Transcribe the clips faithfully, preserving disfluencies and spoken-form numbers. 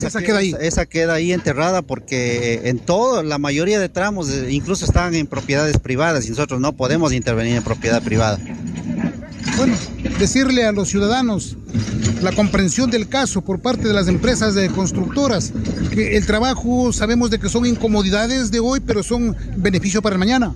Esa queda ahí. Esa queda ahí enterrada porque en todo, la mayoría de tramos incluso están en propiedades privadas y nosotros no podemos intervenir en propiedad privada. Bueno, decirle a los ciudadanos la comprensión del caso por parte de las empresas de constructoras, que el trabajo sabemos de que son incomodidades de hoy, pero son beneficio para el mañana.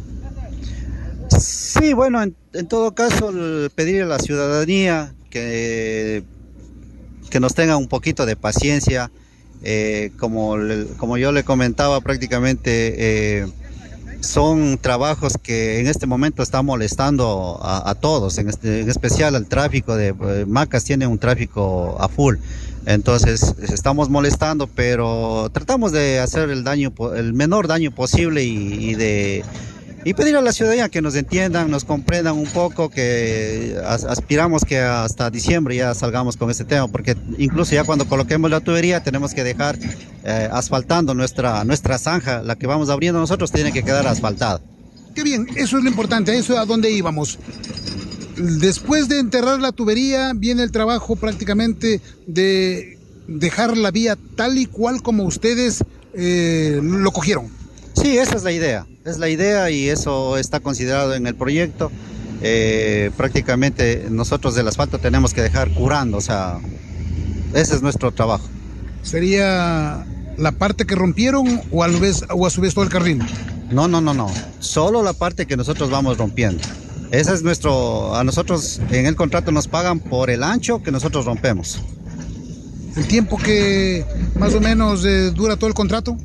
Sí, bueno, en, en todo caso, pedirle a la ciudadanía que, que nos tenga un poquito de paciencia. Eh, como, como yo le comentaba, prácticamente eh, son trabajos que en este momento están molestando a, a todos, en, este, en especial al tráfico de eh, Macas tiene un tráfico a full. Entonces estamos molestando, pero tratamos de hacer el daño, el menor daño posible y, y de y pedir a la ciudadanía que nos entiendan, nos comprendan un poco, que aspiramos que hasta diciembre ya salgamos con este tema, porque incluso ya cuando coloquemos la tubería tenemos que dejar eh, asfaltando nuestra, nuestra zanja, la que vamos abriendo nosotros tiene que quedar asfaltada. Qué bien, eso es lo importante, a eso es a dónde íbamos. Después de enterrar la tubería viene el trabajo prácticamente de dejar la vía tal y cual como ustedes eh, lo cogieron. Sí, esa es la idea, es la idea y eso está considerado en el proyecto. Eh, prácticamente nosotros del asfalto tenemos que dejar curando, o sea, ese es nuestro trabajo. ¿Sería la parte que rompieron o a, vez, o a su vez todo el carril? No, no, no, no, solo la parte que nosotros vamos rompiendo. Ese es nuestro, a nosotros en el contrato nos pagan por el ancho que nosotros rompemos. ¿El tiempo que más o menos eh, dura todo el contrato?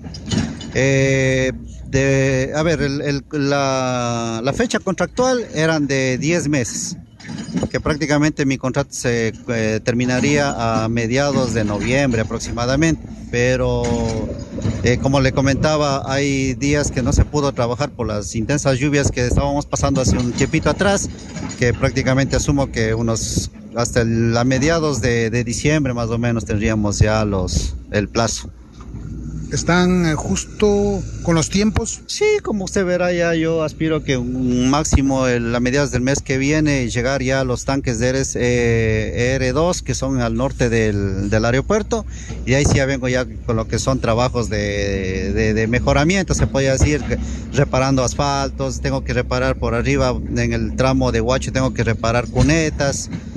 Eh, de, a ver, el, el, la, la fecha contractual eran de diez meses, que prácticamente mi contrato se eh, terminaría a mediados de noviembre aproximadamente, pero eh, como le comentaba, hay días que no se pudo trabajar por las intensas lluvias que estábamos pasando hace un tiempito atrás, que prácticamente asumo que unos hasta el, a mediados de, de diciembre más o menos tendríamos ya los, el plazo. ¿Están justo con los tiempos? Sí, como usted verá ya yo aspiro que un máximo el, a mediados del mes que viene llegar ya a los tanques de E R dos que son al norte del, del aeropuerto y ahí sí ya vengo ya con lo que son trabajos de, de, de mejoramiento, se puede decir, reparando asfaltos, tengo que reparar por arriba en el tramo de Huacho, tengo que reparar cunetas.